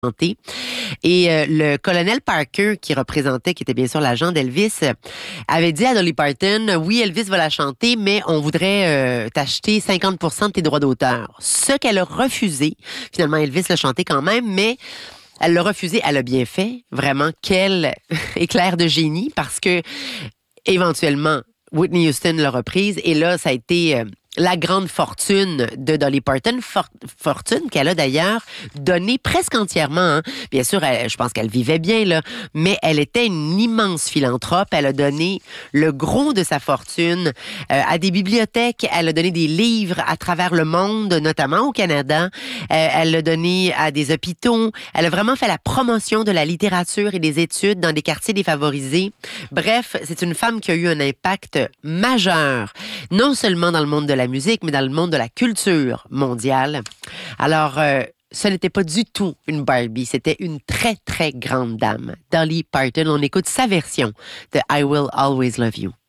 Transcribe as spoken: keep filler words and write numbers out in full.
santé. Et euh, le colonel Parker, qui représentait, qui était bien sûr l'agent d'Elvis, euh, avait dit à Dolly Parton, oui, Elvis va la chanter, mais on voudrait euh, t'acheter cinquante pour cent de tes droits d'auteur. Ce qu'elle a refusé. Finalement, Elvis l'a chanté quand même, mais elle l'a refusé. Elle a bien fait. Vraiment, quel éclair de génie, parce que éventuellement, Whitney Houston l'a reprise, et là, ça a été euh, la grande fortune de Dolly Parton, for- fortune qu'elle a d'ailleurs donnée presque entièrement. Hein. Bien sûr, elle, je pense qu'elle vivait bien, là, mais elle était une immense philanthrope. Elle a donné le gros de sa fortune euh, à des bibliothèques. Elle a donné des livres à travers le monde, notamment au Canada. Euh, elle l'a donné à des hôpitaux. Elle a vraiment fait la promotion de la littérature et des études dans des quartiers défavorisés. Bref, c'est une femme qui a eu un impact majeur, non seulement dans le monde de la musique, mais dans le monde de la culture mondiale. Alors, euh, ce n'était pas du tout une Barbie, c'était une très, très grande dame. Dolly Parton, on écoute sa version de I Will Always Love You.